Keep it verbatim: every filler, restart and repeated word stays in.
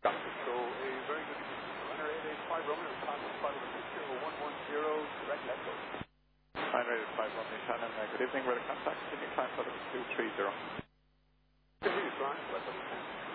Got it. So a very good runner eight eight five Roman, contact flight over six zero one one zero, direct echo. Runner eight eight five Roman, Shannon, uh, good evening, we're the contact, can you climb for the two three zero?